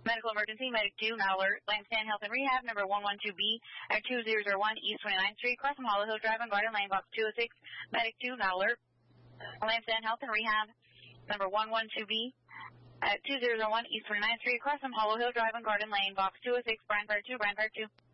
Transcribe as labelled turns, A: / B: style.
A: Medical emergency, Medic 2, now alert. Lansdowne Health and Rehab, number 112B at 2001 East 29th Street, across from Hollow Hill Drive on Garden Lane, box 206. Medic 2, now alert. Lansdowne Health and Rehab, number 112B at 2001 East 29th Street, across from Hollow Hill Drive on Garden Lane, box 206, Bryan Fire 2, Bryan Fire 2.